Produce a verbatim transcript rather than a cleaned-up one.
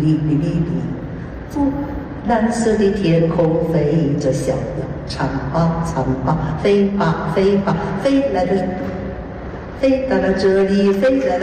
哩哩哩哩，不，蓝色的天空飞着小鸟，唱吧唱吧，飞吧飞吧，飞来了，飞到了这里，飞来了。